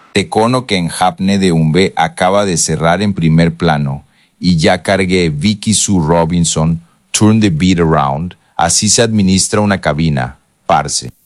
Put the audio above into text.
Tecono que en Hapne de Umbe acaba de cerrar en primer plano y ya cargué Vicky Sue Robinson, Turn the Beat Around, así se administra una cabina, parce.